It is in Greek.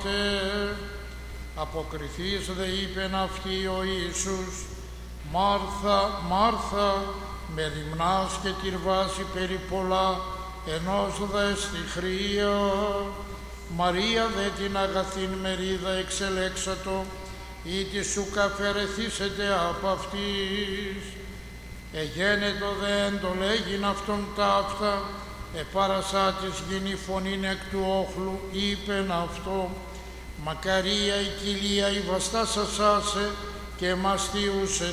Πάτερ. Αποκριθείς δε είπεν αυτή ο Ιησούς, Μάρθα, Μάρθα, με λιμνάς και κυρβάσει περί πολλά, ενός δε στη χρία. Μαρία δε την αγαθήν μερίδα εξελέξατο, ή τη σου καφερεθήσετε από αυτής. Εγένετο δε εντολέγειν αυτόν ταύτα, επάρασά της γίνει φωνήν εκ του όχλου, είπεν αυτό, μακαρία η κοιλία η βαστάσασάσε και μαστίουσε